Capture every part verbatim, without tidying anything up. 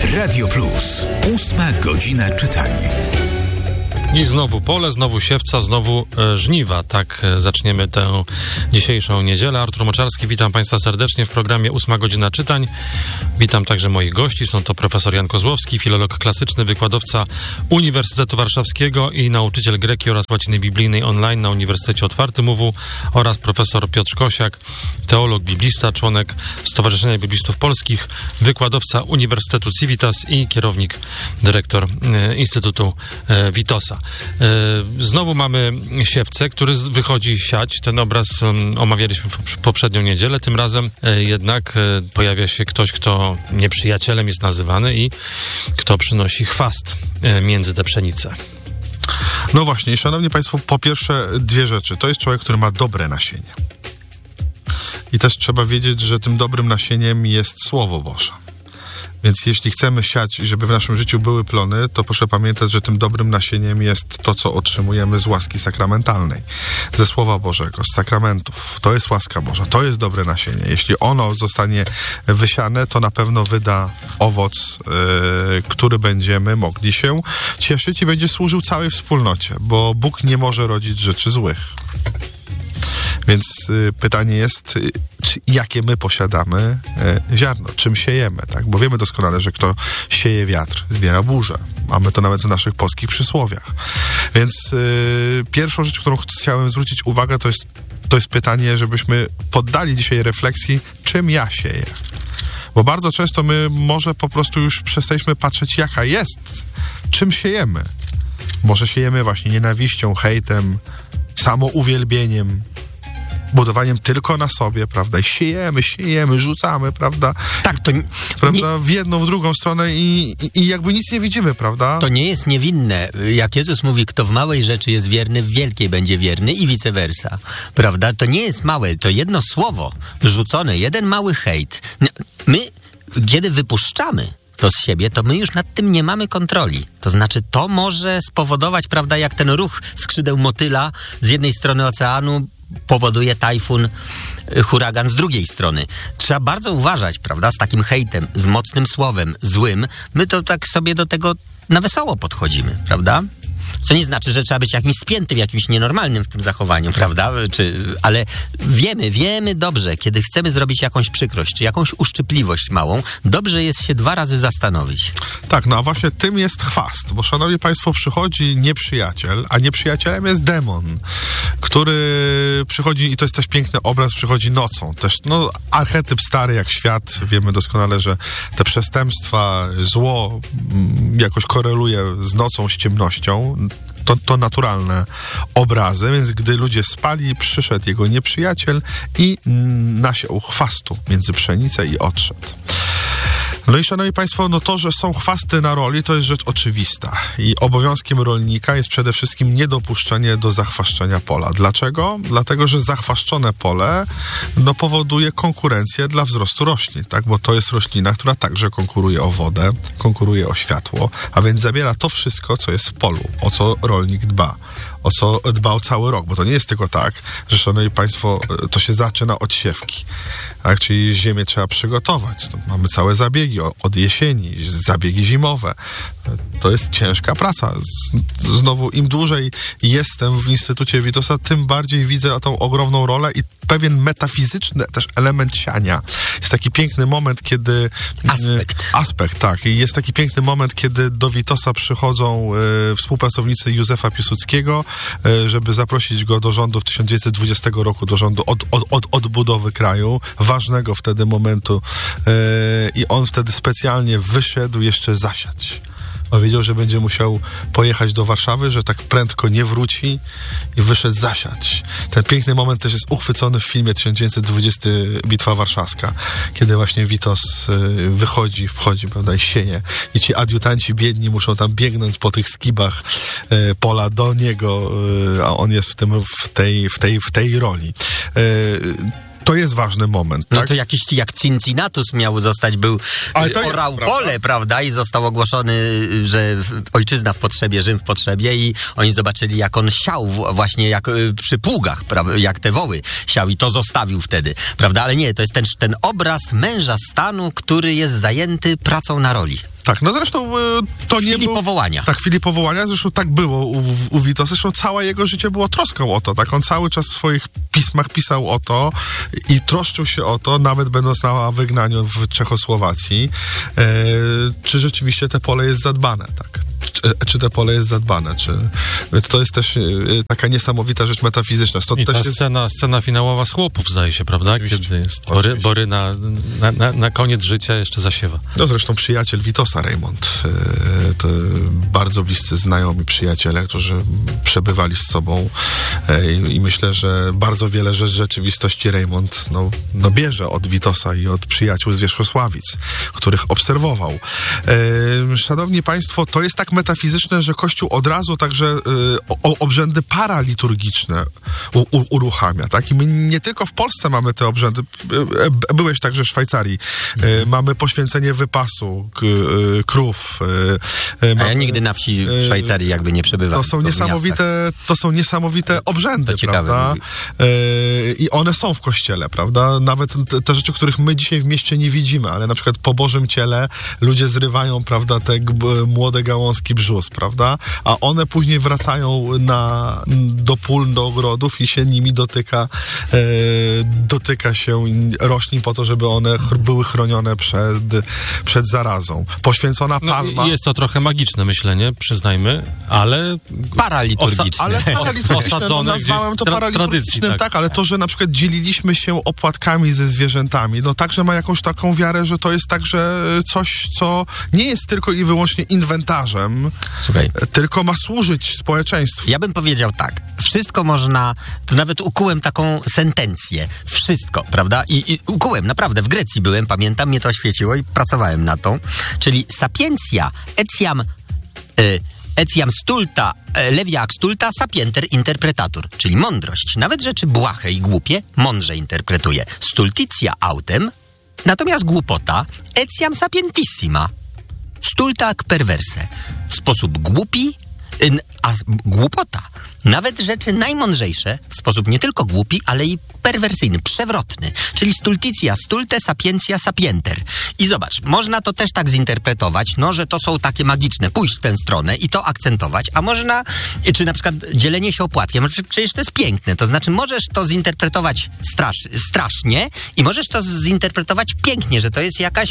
Radio Plus. Ósma godzina czytania. I znowu pole, znowu siewca, znowu e, żniwa. Tak e, zaczniemy tę dzisiejszą niedzielę. Artur Moczarski, witam Państwa serdecznie w programie Ósma godzina czytań. Witam także moich gości. Są to profesor Jan Kozłowski, filolog klasyczny, wykładowca Uniwersytetu Warszawskiego i nauczyciel greki oraz łaciny biblijnej online na Uniwersytecie Otwartym U W oraz profesor Piotr Kosiak, teolog, biblista, członek Stowarzyszenia Biblistów Polskich, wykładowca Uniwersytetu Civitas i kierownik, dyrektor e, Instytutu e, Witosa. Znowu mamy siewcę, który wychodzi siać. Ten obraz omawialiśmy w poprzednią niedzielę. Tym razem jednak pojawia się ktoś, kto nieprzyjacielem jest nazywany i kto przynosi chwast między te pszenice. No właśnie, szanowni państwo, po pierwsze dwie rzeczy. To jest człowiek, który ma dobre nasienie. I też trzeba wiedzieć, że tym dobrym nasieniem jest Słowo Boże. Więc jeśli chcemy siać, żeby w naszym życiu były plony, to proszę pamiętać, że tym dobrym nasieniem jest to, co otrzymujemy z łaski sakramentalnej, ze Słowa Bożego, z sakramentów. To jest łaska Boża, to jest dobre nasienie. Jeśli ono zostanie wysiane, to na pewno wyda owoc, yy, który będziemy mogli się cieszyć i będzie służył całej wspólnocie, bo Bóg nie może rodzić rzeczy złych. Więc y, pytanie jest, y, czy, jakie my posiadamy y, ziarno, czym siejemy, tak? Bo wiemy doskonale, że kto sieje wiatr, zbiera burzę. Mamy to nawet w naszych polskich przysłowiach. Więc y, pierwszą rzecz, którą chciałem zwrócić uwagę, to jest, to jest pytanie, żebyśmy poddali dzisiaj refleksji, czym ja sieję. Bo bardzo często my może po prostu już przestaliśmy patrzeć, jaka jest, czym siejemy. Może siejemy właśnie nienawiścią, hejtem, samouwielbieniem, budowaniem tylko na sobie, prawda? I siejemy, siejemy, rzucamy, prawda? Tak, to... Prawda? Nie... W jedną, w drugą stronę i, i, i jakby nic nie widzimy, prawda? To nie jest niewinne. Jak Jezus mówi, kto w małej rzeczy jest wierny, w wielkiej będzie wierny i vice versa, prawda? To nie jest małe, to jedno słowo rzucone, jeden mały hejt. My, kiedy wypuszczamy to z siebie, to my już nad tym nie mamy kontroli. To znaczy, to może spowodować, prawda, jak ten ruch skrzydeł motyla z jednej strony oceanu powoduje tajfun, huragan z drugiej strony. Trzeba bardzo uważać, prawda, z takim hejtem, z mocnym słowem, złym. My to tak sobie do tego na wesoło podchodzimy, prawda? Co nie znaczy, że trzeba być jakimś spiętym, jakimś nienormalnym w tym zachowaniu, prawda? Czy, ale wiemy, wiemy dobrze, kiedy chcemy zrobić jakąś przykrość, czy jakąś uszczypliwość małą, dobrze jest się dwa razy zastanowić. Tak, no a właśnie tym jest chwast, bo szanowni państwo, przychodzi nieprzyjaciel, a nieprzyjacielem jest demon, który przychodzi, i to jest też piękny obraz, przychodzi nocą. Też, no, archetyp stary jak świat, wiemy doskonale, że te przestępstwa, zło m, jakoś koreluje z nocą, z ciemnością. To, to naturalne obrazy, więc gdy ludzie spali, przyszedł jego nieprzyjaciel i nasiał chwastu między pszenicę i odszedł. No i szanowni państwo, no to, że są chwasty na roli, to jest rzecz oczywista. I obowiązkiem rolnika jest przede wszystkim niedopuszczenie do zachwaszczenia pola. Dlaczego? Dlatego, że zachwaszczone pole no, powoduje konkurencję dla wzrostu roślin, tak? Bo to jest roślina, która także konkuruje o wodę, konkuruje o światło, a więc zabiera to wszystko, co jest w polu, o co rolnik dba. O co dbał cały rok, bo to nie jest tylko tak, że szanowni państwo, to się zaczyna od siewki, tak? Czyli ziemię trzeba przygotować. To mamy całe zabiegi od jesieni, zabiegi zimowe. To jest ciężka praca. Znowu, im dłużej jestem w Instytucie Witosa, tym bardziej widzę tą ogromną rolę i pewien metafizyczny też element siania. Jest taki piękny moment, kiedy... Aspekt. Aspekt, tak. I jest taki piękny moment, kiedy do Witosa przychodzą e, współpracownicy Józefa Piłsudskiego, e, żeby zaprosić go do rządu w tysiąc dziewięćset dwudziestego roku, do rządu od, od, od odbudowy kraju, ważnego wtedy momentu. E, I on wtedy specjalnie wyszedł jeszcze zasiać. On wiedział, że będzie musiał pojechać do Warszawy, że tak prędko nie wróci i wyszedł zasiać. Ten piękny moment też jest uchwycony w filmie tysiąc dziewięćset dwudziesty Bitwa Warszawska, kiedy właśnie Witos y, wychodzi, wchodzi, prawda, i sieje. I ci adiutanci biedni muszą tam biegnąć po tych skibach y, pola do niego, y, a on jest w tym, w tej, w tej, w tej roli. Y, To jest ważny moment, tak? No to jakiś jak Cincinnatus miał zostać, był orał jest, pole, prawda? prawda? I został ogłoszony, że ojczyzna w potrzebie, Rzym w potrzebie i oni zobaczyli, jak on siał właśnie jak przy pługach, jak te woły siał i to zostawił wtedy, prawda? Ale nie, to jest ten, ten obraz męża stanu, który jest zajęty pracą na roli. Tak, no zresztą e, to W nie chwili był... powołania. Tak, w chwili powołania, zresztą tak było u, u Witosa, zresztą całe jego życie było troską o to, tak, on cały czas w swoich pismach pisał o to i troszczył się o to, nawet będąc na wygnaniu w Czechosłowacji, e, czy rzeczywiście te pole jest zadbane, tak. Czy, czy te pole jest zadbane, czy... To jest też e, taka niesamowita rzecz metafizyczna. Stąd I ta też jest... scena, scena finałowa z chłopów, zdaje się, prawda? Oczywiście. Kiedy jest Bory, Boryna na, na, na koniec życia jeszcze zasiewa. No zresztą przyjaciel Witosa, Raymond, e, to bardzo bliscy znajomi przyjaciele, którzy przebywali z sobą e, i, i myślę, że bardzo wiele rzeczy rzeczywistości Raymond no, no bierze od Witosa i od przyjaciół z Wierzchosławic, których obserwował. E, szanowni Państwo, to jest tak metafizyczne, że Kościół od razu także e, o, obrzędy paraliturgiczne u, u, uruchamia, tak? I my nie tylko w Polsce mamy te obrzędy, e, byłeś także w Szwajcarii, e, mamy poświęcenie wypasu k, e, krów. E, A mamy, ja nigdy na wsi w Szwajcarii jakby nie przebywałem. to są tylko w niesamowite, to są niesamowite obrzędy, to ciekawe prawda? mówi. E, I one są w Kościele, prawda? Nawet te, te rzeczy, których my dzisiaj w mieście nie widzimy, ale na przykład po Bożym Ciele ludzie zrywają, prawda, te g- młode gałązki brzus, prawda? A one później wracają na, do pól, do ogrodów i się nimi dotyka, e, dotyka się roślin po to, żeby one ch- były chronione przed, przed zarazą. Poświęcona No, palma... jest to trochę magiczne myślenie, przyznajmy, ale... Paraliturgiczne. Ale paraliturgiczne, no, Osadzone nazwałem to gdzieś tra- paraliturgicznym, tradycji, tak. tak. ale to, że na przykład dzieliliśmy się opłatkami ze zwierzętami, no także ma jakąś taką wiarę, że to jest także coś, co nie jest tylko i wyłącznie inwentarzem, Słuchaj, tylko ma służyć społeczeństwu. ja bym powiedział tak. Wszystko można, to nawet ukułem taką sentencję. Wszystko, prawda? I, i ukułem, naprawdę. W Grecji byłem, pamiętam, mnie to oświeciło i pracowałem na tą. Czyli sapientia etiam... Y, Etiam stulta, e, leviac stulta, sapienter interpretatur, czyli mądrość. Nawet rzeczy błahe i głupie mądrze interpretuje. Stultitia autem, natomiast głupota etiam sapientissima. Stulta ac perverse. W sposób głupi, y, a głupota. Nawet rzeczy najmądrzejsze w sposób nie tylko głupi, ale i perwersyjny, przewrotny. Czyli stultitia stulte, sapientia sapienter. I zobacz, można to też tak zinterpretować, no, że to są takie magiczne, pójść w tę stronę i to akcentować, a można, czy na przykład dzielenie się opłatkiem, no, przecież to jest piękne, to znaczy możesz to zinterpretować strasz, strasznie i możesz to zinterpretować pięknie, że to jest jakaś y,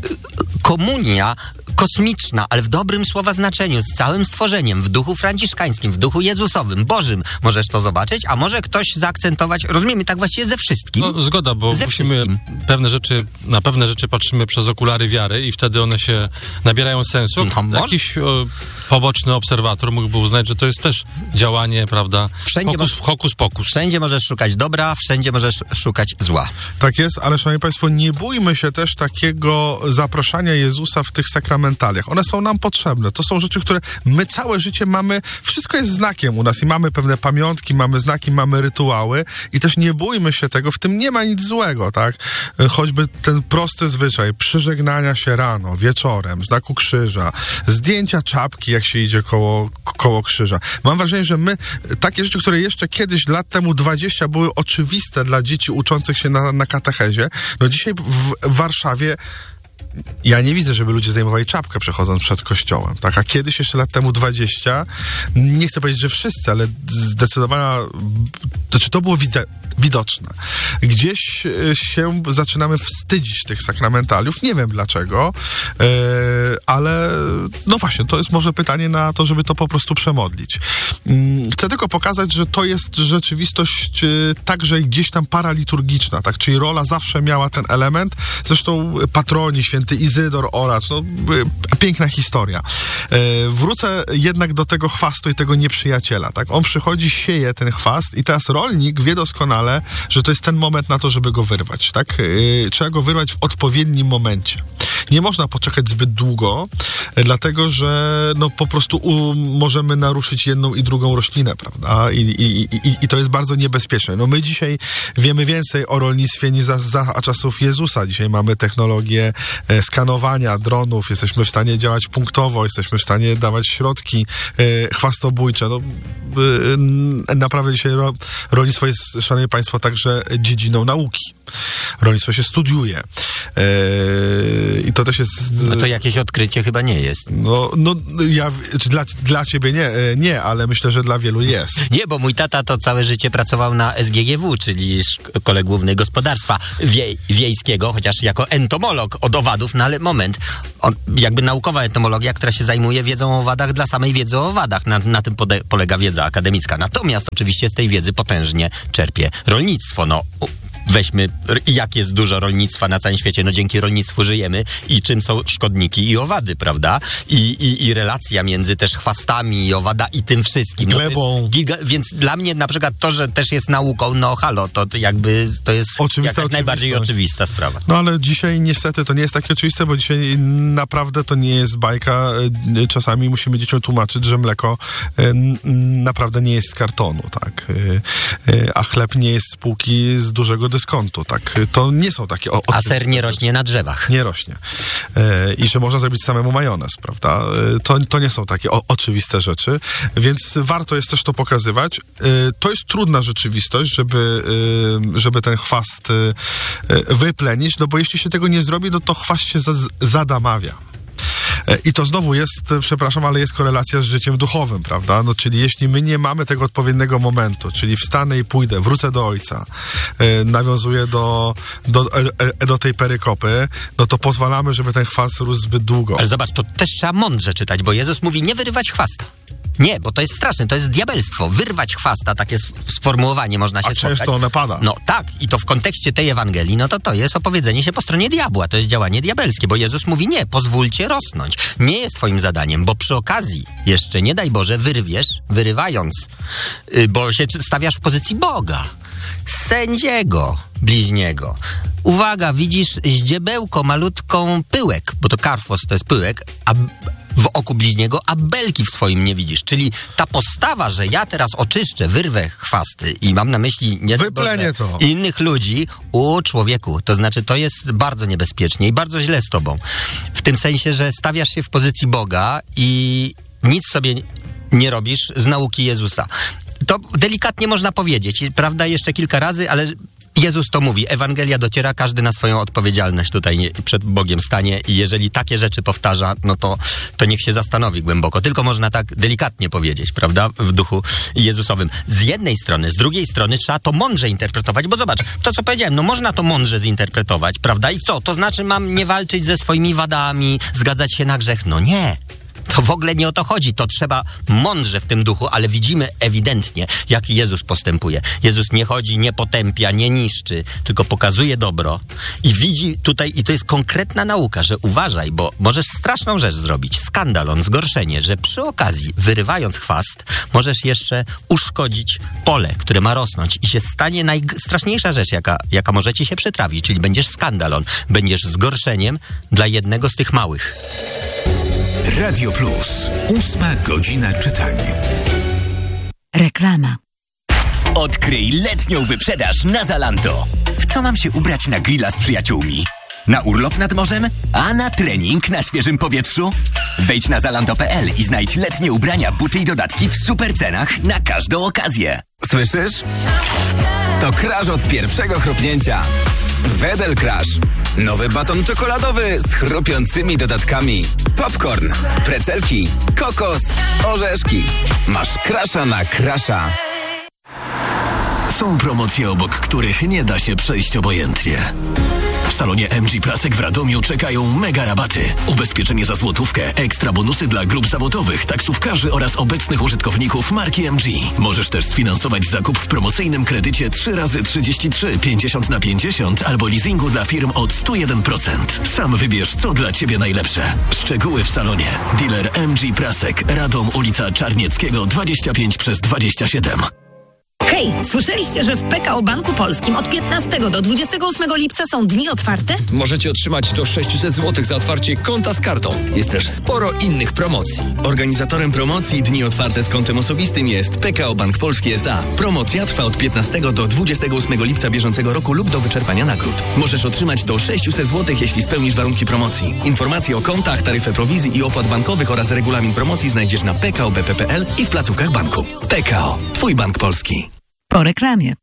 komunia kosmiczna, ale w dobrym słowa znaczeniu, z całym stworzeniem, w duchu franciszkańskim, w duchu jezusowym, bożym możesz to zobaczyć, a może ktoś zaakcentować, rozumiemy, tak właściwie ze wszystkim. No, zgoda, bo Ze musimy wszystkim. pewne rzeczy, na pewne rzeczy patrzymy przez okulary wiary i wtedy one się nabierają sensu. No, może- Jakiś o, poboczny obserwator mógłby uznać, że to jest też działanie, prawda, Wszędzie hokus, masz- hokus pokus. Wszędzie możesz szukać dobra, wszędzie możesz szukać zła. Tak jest, ale szanowni Państwo, nie bójmy się też takiego zapraszania Jezusa w tych sakramentaliach. One są nam potrzebne. To są rzeczy, które my całe życie mamy, wszystko jest znakiem u nas i mamy pewne pamiątki, mamy znaki, mamy rytuały i też nie bójmy się tego, w tym nie ma nic złego, tak? Choćby ten prosty zwyczaj przyżegnania się rano, wieczorem, znaku krzyża, zdjęcia czapki, jak się idzie koło, koło krzyża. Mam wrażenie, że my, takie rzeczy, które jeszcze kiedyś, lat temu dwadzieścia, były oczywiste dla dzieci uczących się na, na katechezie, no dzisiaj w, w Warszawie ja nie widzę, żeby ludzie zdejmowali czapkę przechodząc przed kościołem, tak? A kiedyś, jeszcze lat temu dwadzieścia, nie chcę powiedzieć, że wszyscy, ale zdecydowana, znaczy to było wide, widoczne. Gdzieś e, się zaczynamy wstydzić tych sakramentaliów, nie wiem dlaczego, e, ale no właśnie, to jest może pytanie na to, żeby to po prostu przemodlić. Mm, Chcę tylko pokazać, że to jest rzeczywistość e, także gdzieś tam paraliturgiczna, tak? Czyli rola zawsze miała ten element, zresztą patroni, święty Izydor, Oracz, no e, piękna historia. E, wrócę jednak do tego chwastu i tego nieprzyjaciela, tak? On przychodzi, sieje ten chwast i teraz rolnik wie doskonale, że to jest ten moment na to, żeby go wyrwać, tak? Yy, trzeba go wyrwać w odpowiednim momencie. Nie można poczekać zbyt długo, yy, dlatego, że no po prostu u, możemy naruszyć jedną i drugą roślinę, prawda? I, i, i, i to jest bardzo niebezpieczne. No my dzisiaj wiemy więcej o rolnictwie niż za, za czasów Jezusa. Dzisiaj mamy technologię yy, skanowania dronów, jesteśmy w stanie działać punktowo, jesteśmy w stanie dawać środki yy, chwastobójcze. No, yy, naprawdę dzisiaj ro, rolnictwo jest, szanowni Państwo, także dziedziną nauki. Rolnictwo się studiuje. Yy, I to to też jest... No to jakieś odkrycie chyba nie jest. No, no ja, czy dla, dla ciebie nie, nie, ale myślę, że dla wielu jest. Nie, bo mój tata to całe życie pracował na S G G W, czyli Szkole Głównej Gospodarstwa Wiej, Wiejskiego, chociaż jako entomolog od owadów, no ale moment, on, jakby naukowa entomologia, która się zajmuje wiedzą o owadach dla samej wiedzy o owadach. Na, na tym pode, polega wiedza akademicka. Natomiast oczywiście z tej wiedzy potężnie czerpie rolnictwo. No, weźmy, jak jest dużo rolnictwa na całym świecie, no dzięki rolnictwu żyjemy i czym są szkodniki i owady, prawda? I, i, i relacja między też chwastami i owada i tym wszystkim. Glebą. No giga, więc dla mnie na przykład to, że też jest nauką, no halo, to, to jakby to jest oczywista jakaś najbardziej oczywista sprawa. No ale dzisiaj niestety to nie jest takie oczywiste, bo dzisiaj naprawdę to nie jest bajka. Czasami musimy dzieciom tłumaczyć, że mleko naprawdę nie jest z kartonu, tak? A chleb nie jest z półki z dużego dyskontu, tak? To nie są takie o, A ser nie rośnie na drzewach. Nie rośnie. E, I że można zrobić samemu majonez, prawda? E, to, to nie są takie o, oczywiste rzeczy, więc warto jest też to pokazywać. E, to jest trudna rzeczywistość, żeby, e, żeby ten chwast e, wyplenić, no bo jeśli się tego nie zrobi, no to chwast się za, zadamawia. I to znowu jest, przepraszam, ale jest korelacja z życiem duchowym, prawda? No, czyli jeśli my nie mamy tego odpowiedniego momentu, czyli wstanę i pójdę, wrócę do Ojca, e, nawiązuję do, do, e, do tej perykopy, no to pozwalamy, żeby ten chwast rósł zbyt długo. Ale zobacz, to też trzeba mądrze czytać, bo Jezus mówi nie wyrywać chwasta. Nie, bo to jest straszne, to jest diabelstwo. Wyrwać chwasta, takie sformułowanie można się A spotkać. często one pada. No tak, i to w kontekście tej Ewangelii, no to to jest opowiedzenie się po stronie diabła, to jest działanie diabelskie, bo Jezus mówi nie, pozwólcie rosnąć. Nie jest twoim zadaniem, bo przy okazji, jeszcze nie daj Boże, wyrwiesz, wyrywając, yy, bo się stawiasz w pozycji Boga, sędziego bliźniego. Uwaga, widzisz ździebełko, malutką pyłek, bo to karfos to jest pyłek, a w oku bliźniego, a belki w swoim nie widzisz. Czyli ta postawa, że ja teraz oczyszczę, wyrwę chwasty i mam na myśli nie Wyplenię to. innych ludzi, u człowieku, to znaczy to jest bardzo niebezpiecznie i bardzo źle z tobą. W tym sensie, że stawiasz się w pozycji Boga i nic sobie nie robisz z nauki Jezusa. To delikatnie można powiedzieć, prawda, jeszcze kilka razy, ale Jezus to mówi, Ewangelia dociera, każdy na swoją odpowiedzialność tutaj nie, przed Bogiem stanie i jeżeli takie rzeczy powtarza, no to, to niech się zastanowi głęboko. Tylko można tak delikatnie powiedzieć, prawda, w duchu Jezusowym. Z jednej strony, z drugiej strony trzeba to mądrze interpretować, bo zobacz, to co powiedziałem, no można to mądrze zinterpretować, prawda, i co? To znaczy mam nie walczyć ze swoimi wadami, zgadzać się na grzech? No nie. To w ogóle nie o to chodzi, to trzeba mądrze w tym duchu, ale widzimy ewidentnie, jak Jezus postępuje. Jezus nie chodzi, nie potępia, nie niszczy, tylko pokazuje dobro i widzi tutaj, i to jest konkretna nauka, że uważaj, bo możesz straszną rzecz zrobić, skandalon, zgorszenie, że przy okazji, wyrywając chwast, możesz jeszcze uszkodzić pole, które ma rosnąć i się stanie najstraszniejsza rzecz, jaka, jaka może ci się przytrafić, czyli będziesz skandalon, będziesz zgorszeniem dla jednego z tych małych. Radio Plus. Ósma godzina czytania. Reklama. Odkryj letnią wyprzedaż na Zalando. W co mam się ubrać na grilla z przyjaciółmi? Na urlop nad morzem? A na trening na świeżym powietrzu? Wejdź na zalando kropka p l i znajdź letnie ubrania, buty i dodatki w super cenach na każdą okazję. Słyszysz? To crash od pierwszego chrupnięcia. Wedel Crash. Nowy baton czekoladowy z chrupiącymi dodatkami. Popcorn, precelki, kokos, orzeszki. Masz crasha na crasha. Są promocje, obok których nie da się przejść obojętnie. W salonie M G Prasek w Radomiu czekają mega rabaty. Ubezpieczenie za złotówkę, ekstra bonusy dla grup zawodowych, taksówkarzy oraz obecnych użytkowników marki M G. Możesz też sfinansować zakup w promocyjnym kredycie trzy razy trzydzieści trzy, pięćdziesiąt na pięćdziesiąt albo leasingu dla firm od sto jeden procent. Sam wybierz, co dla Ciebie najlepsze. Szczegóły w salonie. Dealer M G Prasek, Radom, ulica Czarnieckiego dwadzieścia pięć przez dwadzieścia siedem. Hej, słyszeliście, że w P K O Banku Polskim od piętnastego do dwudziestego ósmego lipca są dni otwarte? Możecie otrzymać do sześćset złotych za otwarcie konta z kartą. Jest też sporo innych promocji. Organizatorem promocji Dni Otwarte z kontem osobistym jest P K O Bank Polski S A. Promocja trwa od piętnastego do dwudziestego ósmego lipca bieżącego roku lub do wyczerpania nagród. Możesz otrzymać do sześćset złotych, jeśli spełnisz warunki promocji. Informacje o kontach, taryfę prowizji i opłat bankowych oraz regulamin promocji znajdziesz na p k o b p kropka p l i w placówkach banku. P K O. Twój bank polski. Po reklamie.